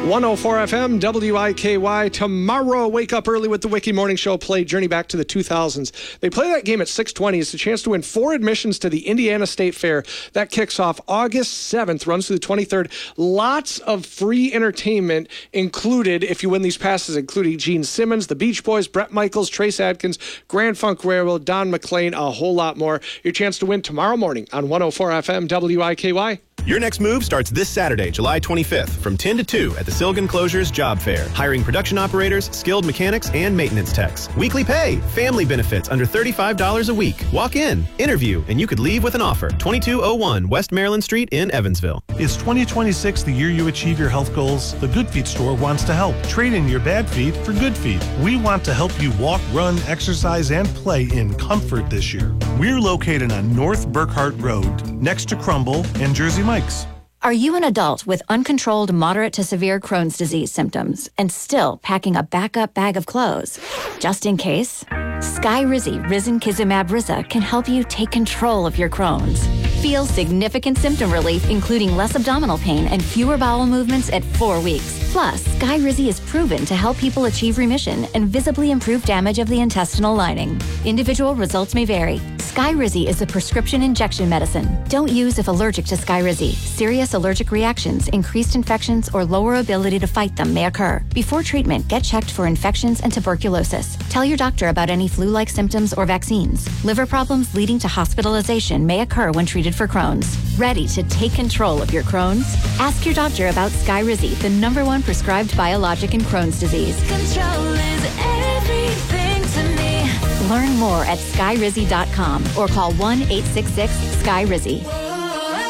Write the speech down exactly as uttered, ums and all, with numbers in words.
one oh four F M, W I K Y. Tomorrow, wake up early with the Wiki Morning Show. Play Journey Back to the two thousands. They play that game at six twenty. It's a chance to win four admissions to the Indiana State Fair. That kicks off August seventh, runs through the twenty-third. Lots of free entertainment included if you win these passes, including Gene Simmons, the Beach Boys, Bret Michaels, Trace Adkins, Grand Funk Railroad, Don McLean, a whole lot more. Your chance to win tomorrow morning on one oh four F M, W I K Y. Your next move starts this Saturday, July twenty-fifth, from ten to two at the Silgan Closures Job Fair. Hiring production operators, skilled mechanics, and maintenance techs. Weekly pay, family benefits under thirty-five dollars a week. Walk in, interview, and you could leave with an offer. twenty-two oh one West Maryland Street in Evansville. Is twenty twenty-six the year you achieve your health goals? The Good Feet store wants to help. Trade in your bad feet for good feet. We want to help you walk, run, exercise, and play in comfort this year. We're located on North Burkhart Road, next to Crumble and Jersey Mike's. Are you an adult with uncontrolled moderate to severe Crohn's disease symptoms and still packing a backup bag of clothes? Just in case, Skyrizi Risankizumab Riza can help you take control of your Crohn's. Feel significant symptom relief, including less abdominal pain and fewer bowel movements at four weeks. Plus, Skyrizi is proven to help people achieve remission and visibly improve damage of the intestinal lining. Individual results may vary. Skyrizi is a prescription injection medicine. Don't use if allergic to Skyrizi. Serious allergic reactions, increased infections, or lower ability to fight them may occur. Before treatment, get checked for infections and tuberculosis. Tell your doctor about any flu-like symptoms or vaccines. Liver problems leading to hospitalization may occur when treated for Crohn's. Ready to take control of your Crohn's? Ask your doctor about Skyrizi, the number one prescribed biologic in Crohn's disease. Control is everything to me. Learn more at skyrizi dot com or call one eight six six, S K Y R I Z I.